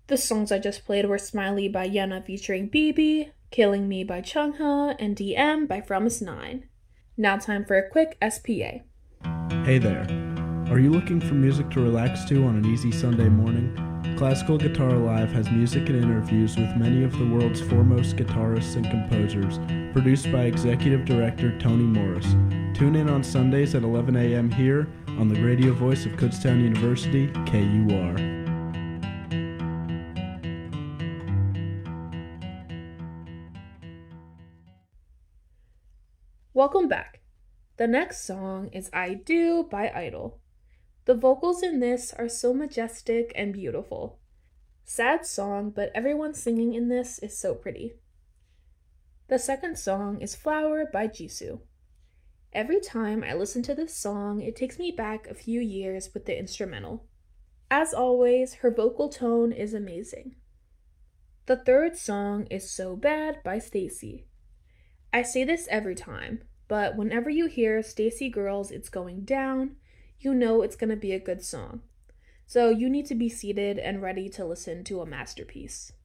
The songs I just played were Smiley by Yena featuring BB, Killing Me by Chungha, and DM by Fromis9. Now time for a quick SPA. Hey there. Are you looking for music to relax to on an easy Sunday morning? Classical Guitar Live has music and interviews with many of the world's foremost guitarists and composers, produced by Executive Director Tony Morris. Tune in on Sundays at 11 a.m. here on the radio voice of Kutztown University, KUR. Welcome back. The next song is I Do by Idol. The vocals in this are so majestic and beautiful. Sad song, but everyone singing in this is so pretty. The second song is Flower by Jisoo. Every time I listen to this song, it takes me back a few years with the instrumental. As always, her vocal tone is amazing. The third song is So Bad by STAYC. I say this every time, but whenever you hear STAYC Girls It's Going Down, you know it's gonna be a good song. So you need to be seated and ready to listen to a masterpiece.